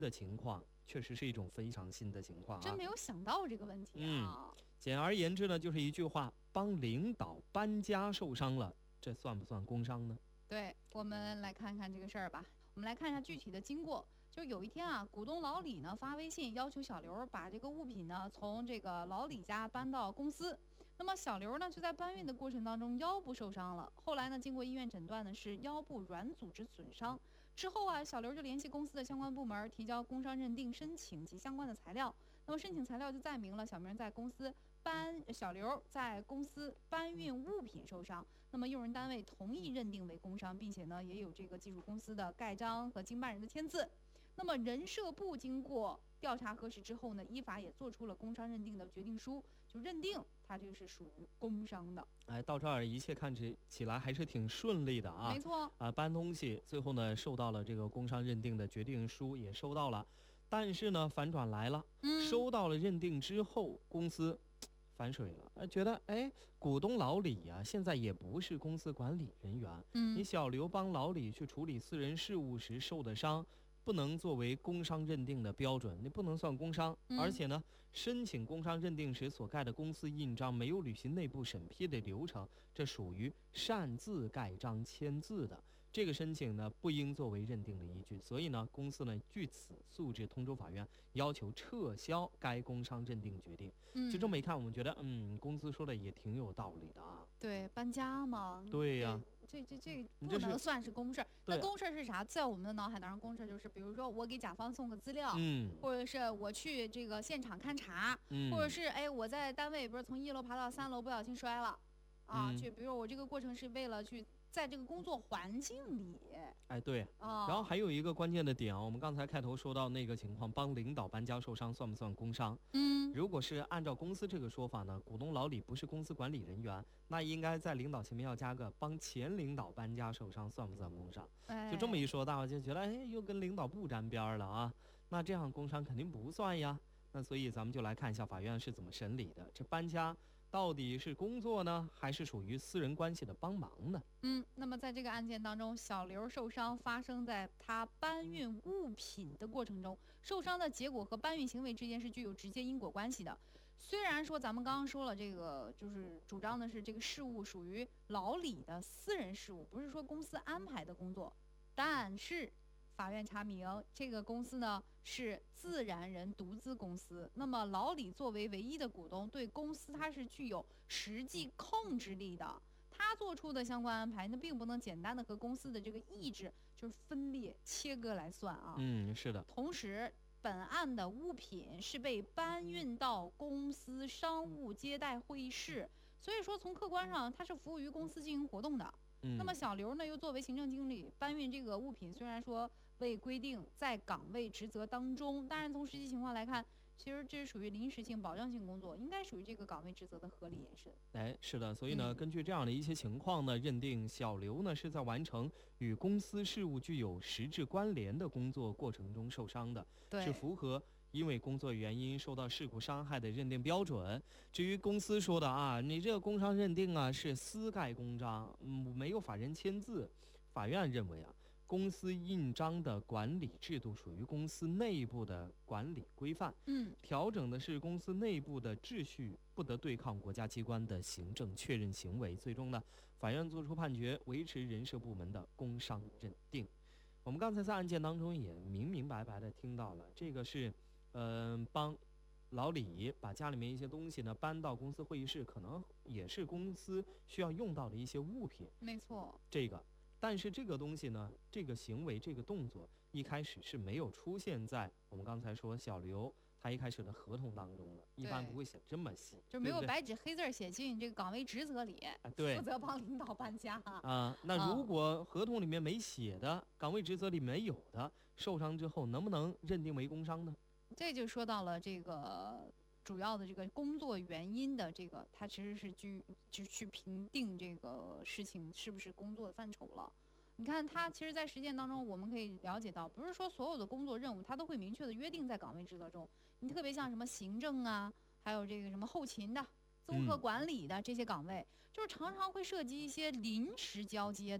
的情况，确实是一种非常新的情况啊。 真没有想到这个问题啊。 简而言之呢，就是一句话，帮领导搬家受伤了，这算不算工伤呢？ 对，我们来看看这个事儿吧。我们来看一下具体的经过。就有一天啊，股东老李呢发微信要求小刘把这个物品呢从这个老李家搬到公司。那么小刘呢就在搬运的过程当中腰部受伤了，后来呢经过医院诊断呢是腰部软组织损伤。之后啊，小刘就联系公司的相关部门提交工伤认定申请及相关的材料。那么申请材料就载明了小刘在公司搬运物品受伤，那么用人单位同意认定为工伤，并且呢也有这个技术公司的盖章和经办人的签字。那么人社部经过调查核实之后呢，依法也做出了工伤认定的决定书，就认定他这个是属于工伤的。 到这儿一切看起来还是挺顺利的啊。 没错搬东西最后呢收到了这个工伤认定的决定书，也收到了。但是呢反转来了，收到了认定之后，公司反水了，觉得股东老李啊现在也不是公司管理人员，你小刘帮老李去处理私人事务时受的伤，不能作为工伤认定的标准，你不能算工伤。而且呢，申请工伤认定时所盖的公司印章没有履行内部审批的流程，这属于擅自盖章签字的，这个申请呢不应作为认定的依据。所以呢，公司呢据此诉至通州法院，要求撤销该工伤认定决定。就这么一看，我们觉得公司说的也挺有道理的啊。 对，搬家嘛。 对呀。 这不能算是公事。那公事是啥？在我们的脑海当中，公事就是比如说我给甲方送个资料，或者是我去这个现场勘查，或者是我在单位不是从1楼爬到3楼不小心摔了啊，去比如我这个过程是为了去在这个工作环境里。 对。然后还有一个关键的点啊，我们刚才开头说到那个情况，帮领导搬家受伤算不算工伤？如果是按照公司这个说法呢，股东老李不是公司管理人员，那应该在领导前面要加个帮前领导搬家受伤算不算工伤？就这么一说，大伙就觉得又跟领导不沾边了啊，那这样工伤肯定不算呀。那所以咱们就来看一下法院是怎么审理的，这搬家到底是工作呢，还是属于私人关系的帮忙呢？ 那么在这个案件当中，小刘受伤发生在他搬运物品的过程中，受伤的结果和搬运行为之间是具有直接因果关系的。虽然说咱们刚刚说了，这个就是主张的是这个事务属于老李的私人事务，不是说公司安排的工作，但是法院查明，这个公司呢是自然人独资公司。那么老李作为唯一的股东，对公司他是具有实际控制力的。他做出的相关安排，那并不能简单的和公司的这个意志就是分裂切割来算啊。 是的。 同时，本案的物品是被搬运到公司商务接待会议室，所以说从客观上，它是服务于公司经营活动的。那么小刘呢，又作为行政经理搬运这个物品，虽然说未规定在岗位职责当中，但是从实际情况来看，其实这是属于临时性保障性工作，应该属于这个岗位职责的合理延伸。 是的，所以呢，根据这样的一些情况呢，认定小刘呢是在完成与公司事务具有实质关联的工作过程中受伤的，是符合因为工作原因受到事故伤害的认定标准。至于公司说的啊，你这个工伤认定啊是私盖公章，没有法人签字，法院认为啊，公司印章的管理制度属于公司内部的管理规范，调整的是公司内部的秩序，不得对抗国家机关的行政确认行为。最终呢，法院作出判决，维持人社部门的工伤认定。我们刚才在案件当中也明明白白的听到了，这个是帮老李把家里面一些东西呢搬到公司会议室，可能也是公司需要用到的一些物品。 没错。 但是这个东西呢，这个行为这个动作一开始是没有出现在我们刚才说小刘他一开始的合同当中的，一般不会写这么细， 就没有白纸黑字写进这个岗位职责里，负责帮领导搬家那如果合同里面没写的，岗位职责里没有的，受伤之后能不能认定为工伤呢？ 这就说到了这个主要的这个工作原因的这个，它其实是去评定这个事情是不是工作的范畴了。你看，它其实，在实践当中，我们可以了解到，不是说所有的工作任务它都会明确的约定在岗位职责中。你特别像什么行政啊，还有这个什么后勤的、综合管理的这些岗位，就是常常会涉及一些临时交接的，或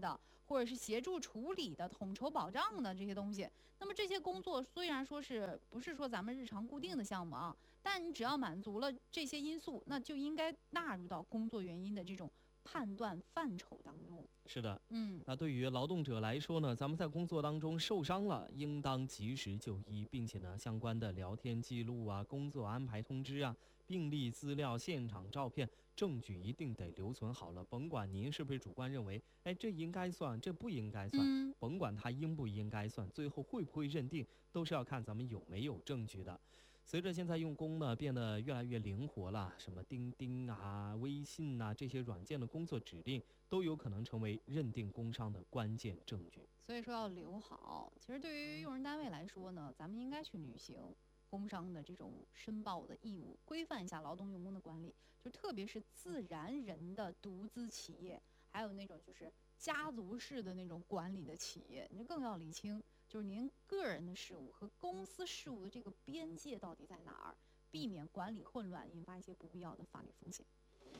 或者是协助处理的、统筹保障的这些东西。那么这些工作虽然说不是说咱们日常固定的项目啊，但你只要满足了这些因素，那就应该纳入到工作原因的这种判断范畴当中。 是的，那对于劳动者来说呢，咱们在工作当中受伤了，应当及时就医，并且呢，相关的聊天记录啊、工作安排通知啊、病历资料、现场照片、证据一定得留存好了。甭管您是不是主观认为，哎，这应该算，这不应该算，甭管它应不应该算，最后会不会认定，都是要看咱们有没有证据的。随着现在用工呢变得越来越灵活了，什么钉钉啊、微信啊这些软件的工作指令都有可能成为认定工伤的关键证据。 所以说要留好。其实对于用人单位来说呢，咱们应该去履行工伤的这种申报的义务，规范一下劳动用工的管理。就特别是自然人的独资企业，还有那种就是家族式的那种管理的企业，你就更要理清。就是您个人的事务和公司事务的这个边界到底在哪儿，避免管理混乱，引发一些不必要的法律风险。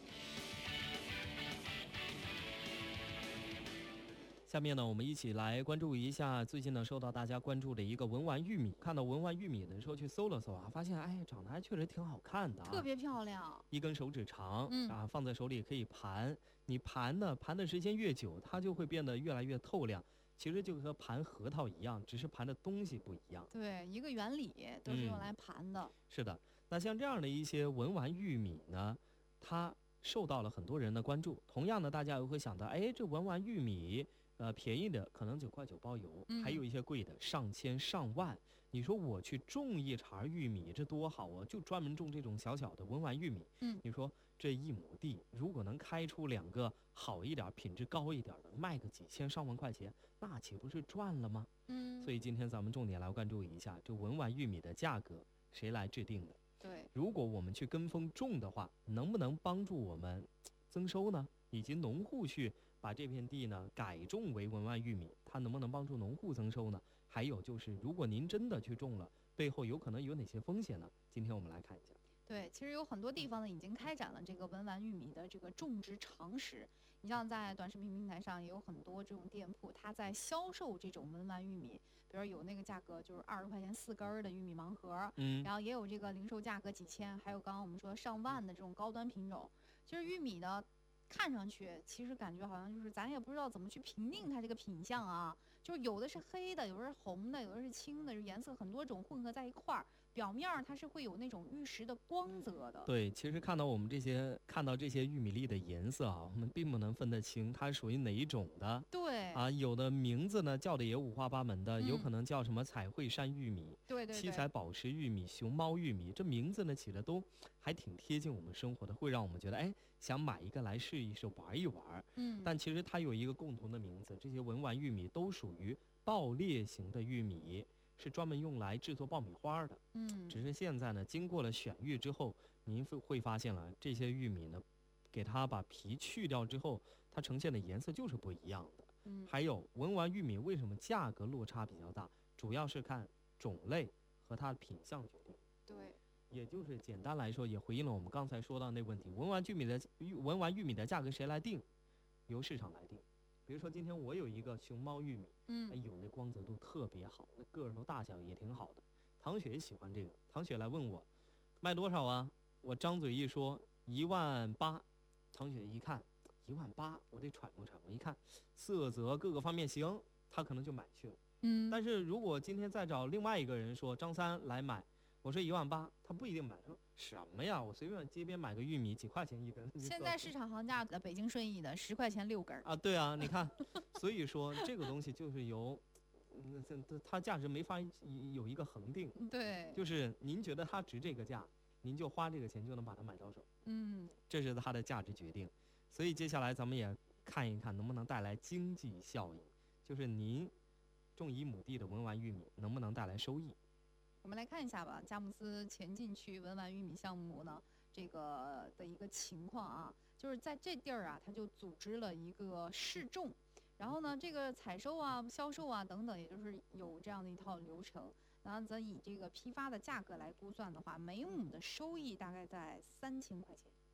下面呢，我们一起来关注一下最近呢受到大家关注的一个文玩玉米。看到文玩玉米的时候去搜了搜啊，发现哎，长得还确实挺好看的， 特别漂亮， 一根手指长，放在手里可以盘。你盘的时间越久，它就会变得越来越透亮。其实就和盘核桃一样，只是盘的东西不一样。 对，一个原理都是用来盘的。 是的，那像这样的一些文玩玉米呢，它受到了很多人的关注。同样的，大家又会想到，哎，这文玩玉米，便宜的可能9块9包邮，还有一些贵的上千上万。你说我去种一茬玉米，这多好啊！就专门种这种小小的文玩玉米。你说这1亩地，如果能开出2个好一点、品质高一点的，卖个几千上万块钱，那岂不是赚了吗？所以今天咱们重点来关注一下这文玩玉米的价格，谁来制定的？ 对， 如果我们去跟风种的话，能不能帮助我们增收呢？以及农户去把这片地呢改种为文玩玉米，它能不能帮助农户增收呢？还有就是，如果您真的去种了，背后有可能有哪些风险呢？今天我们来看一下。 对，其实有很多地方呢已经开展了这个文玩玉米的这个种植常识。你像在短视频平台上也有很多这种店铺，它在销售这种文玩玉米，比如有那个价格就是20块钱4根的玉米盲盒，然后也有这个零售价格几千，还有刚刚我们说上万的这种高端品种。其实玉米呢，看上去其实感觉好像就是咱也不知道怎么去评定它这个品相啊，就是有的是黑的，有的是红的，有的是青的，就颜色很多种混合在一块儿。表面它是会有那种玉石的光泽的。 对，其实看到这些玉米粒的颜色啊，我们并不能分得清它属于哪一种的。 对啊，有的名字呢叫的也五花八门的，有可能叫什么彩绘山玉米、 对， 七彩宝石玉米、熊猫玉米，这名字呢起的都还挺贴近我们生活的，会让我们觉得哎，想买一个来试一试、玩一玩。但其实它有一个共同的名字，这些文玩玉米都属于爆裂型的玉米。是专门用来制作爆米花的，只是现在呢，经过了选育之后，您会发现了这些玉米呢，给它把皮去掉之后，它呈现的颜色就是不一样的。还有文玩玉米为什么价格落差比较大，主要是看种类和它的品相决定。 对， 也就是简单来说，也回应了我们刚才说到那个问题：文玩玉米的价格谁来定？由市场来定。比如说今天我有一个熊猫玉米，有那光泽度特别好，那个头大小也挺好的。唐雪喜欢这个，唐雪来问我卖多少啊？我张嘴一说18000，唐雪一看18000，我得揣摩揣摩，一看色泽各个方面行，他可能就买去了。但是如果今天再找另外一个人说张三来买，我说18000，他不一定买，说什么呀？我随便街边买个玉米几块钱一根。 现在市场行价的北京顺义的10块钱6根啊，对啊，你看，所以说这个东西就是由，它价值没法有一个恒定。 对， 就是您觉得它值这个价，您就花这个钱就能把它买到手。这是它的价值决定。所以接下来咱们也看一看能不能带来经济效益，就是您种1亩地的文玩玉米能不能带来收益。 我们来看一下吧，佳木斯前进区文玩玉米项目呢，这个的一个情况啊，就是在这地儿啊，它就组织了一个试种，然后呢，这个采收啊、销售啊等等，也就是有这样的一套流程。然后咱以这个批发的价格来估算的话，每亩的收益大概在3000块钱。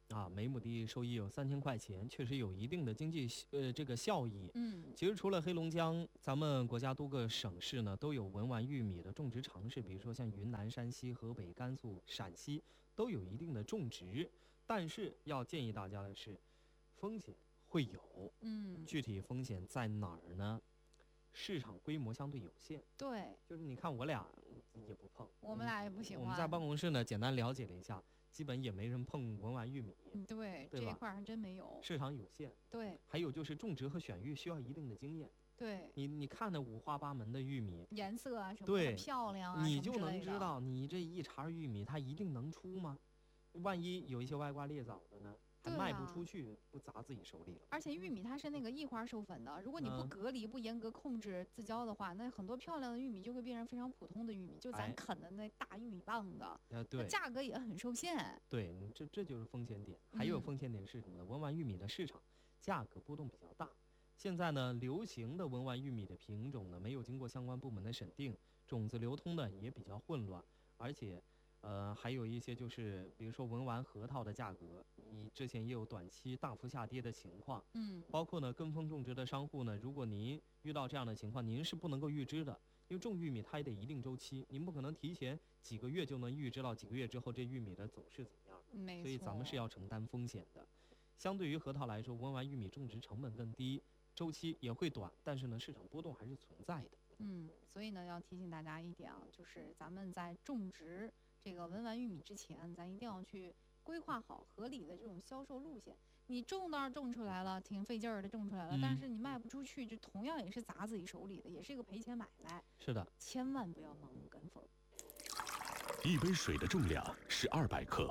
每亩地收益有3000块钱，确实有一定的经济这个效益。 嗯， 其实除了黑龙江，咱们国家多个省市呢都有文玩玉米的种植尝试，比如说像云南、山西、河北、甘肃、陕西都有一定的种植。但是要建议大家的是，风险会有。具体风险在哪儿呢？市场规模相对有限。 对， 就是你看我俩也不碰， 我们俩也不喜欢。 我们在办公室呢简单了解了一下，基本也没人碰文玩玉米。 对，这一块还真没有。 市场有限。 对。 还有就是种植和选育需要一定的经验。 对。 你看那五花八门的玉米， 颜色啊什么对漂亮啊， 你就能知道你这一茬玉米它一定能出吗？万一有一些歪瓜裂枣的呢？卖不出去，不砸自己手里了。 而且玉米它是那个异花授粉的，如果你不隔离、不严格控制自浇的话，那很多漂亮的玉米就会变成非常普通的玉米，就咱啃的那大玉米棒子。 对， 价格也很受限。 对，这就是风险点。还有风险点是什么呢？文玩玉米的市场价格波动比较大。现在呢，流行的文玩玉米的品种呢，没有经过相关部门的审定，种子流通呢也比较混乱，而且。还有一些就是，比如说文玩核桃的价格，你之前也有短期大幅下跌的情况。包括呢跟风种植的商户呢，如果您遇到这样的情况，您是不能够预知的，因为种玉米它也得一定周期，您不可能提前几个月就能预知到几个月之后这玉米的走势怎么样。所以咱们是要承担风险的。相对于核桃来说，文玩玉米种植成本更低，周期也会短，但是呢市场波动还是存在的。 所以呢要提醒大家一点啊，就是咱们在种植这个文玩玉米之前，咱一定要去规划好合理的这种销售路线。你种那儿种出来了，挺费劲儿的种出来了，但是你卖不出去，这同样也是砸自己手里的，也是一个赔钱买卖。 是的， 千万不要盲目跟风。 一杯水的重量是200克，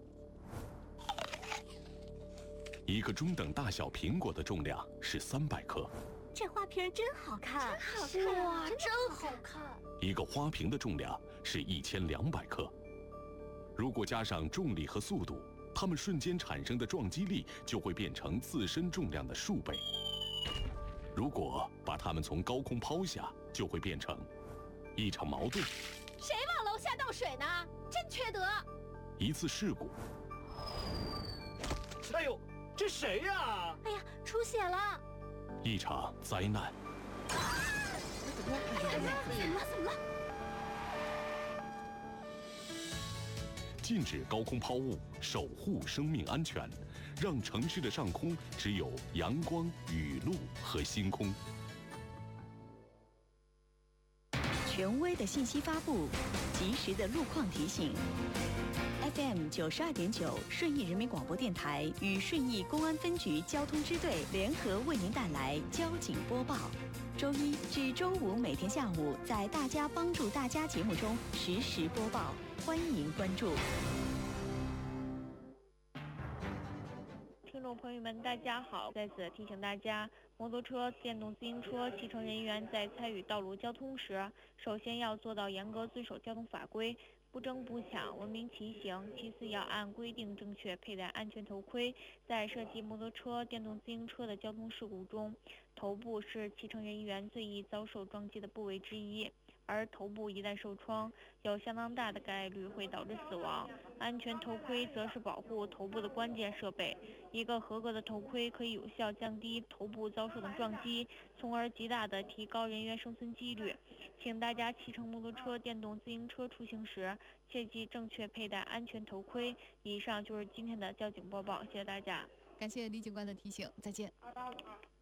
一个中等大小苹果的重量是300克。 这花瓶真好看， 哇，真好看！ 一个花瓶的重量是1200克，如果加上重力和速度，它们瞬间产生的撞击力就会变成自身重量的数倍。如果把它们从高空抛下，就会变成一场矛盾。 谁往楼下倒水呢？真缺德！ 一次事故。 哎呦，这谁呀？ 哎呀，出血了！ 一场灾难。 怎么了？ 禁止高空抛物，守护生命安全，让城市的上空只有阳光、雨露和星空。 权威的信息发布，及时的路况提醒。FM 92.9顺义人民广播电台与顺义公安分局交通支队联合为您带来交警播报。周一至周五每天下午在大家帮助大家节目中实时播报，欢迎关注。 听众朋友们，大家好！在此提醒大家，摩托车、电动自行车骑乘人员在参与道路交通时，首先要做到严格遵守交通法规，不争不抢，文明骑行。其次要按规定正确佩戴安全头盔。在涉及摩托车、电动自行车的交通事故中，头部是骑乘人员最易遭受撞击的部位之一，而头部一旦受创，有相当大的概率会导致死亡。安全头盔则是保护头部的关键设备，一个合格的头盔可以有效降低头部遭受的撞击，从而极大地提高人员生存几率。请大家骑乘摩托车、电动自行车出行时，切记正确佩戴安全头盔。以上就是今天的交警播报，谢谢大家。 感谢李警官的提醒，再见。